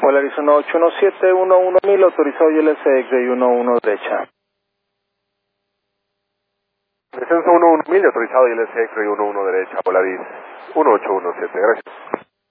Polaris 1817, 11.000, autorizado YLCX de 11 derecha. Descenso 11.000, autorizado YLCX de 11 derecha, Polaris 1817, gracias.